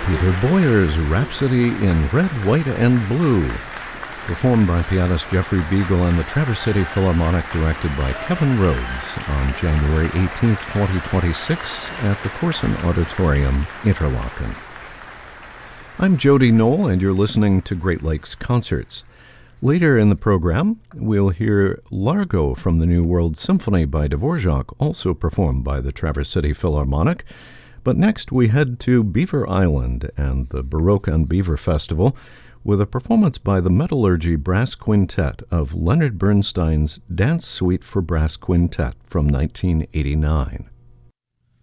Peter Boyer's Rhapsody in Red, White, and Blue, performed by pianist Jeffrey Beagle and the Traverse City Philharmonic, directed by Kevin Rhodes, on January 18, 2026, at the Corson Auditorium, Interlaken. I'm Jody Knoll, and you're listening to Great Lakes Concerts. Later in the program, we'll hear Largo from the New World Symphony by Dvorak, also performed by the Traverse City Philharmonic. But next, we head to Beaver Island and the Baroque on Beaver Festival with a performance by the Metallurgy Brass Quintet of Leonard Bernstein's Dance Suite for Brass Quintet from 1989.